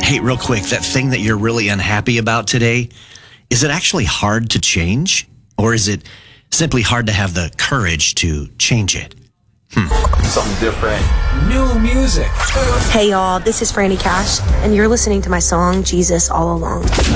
Hey, real quick, that thing that you're really unhappy about today, is it actually hard to change? Or is it simply hard to have the courage to change it? Something different. New music. Hey y'all, this is Franny Cash, and you're listening to my song, Jesus All Along.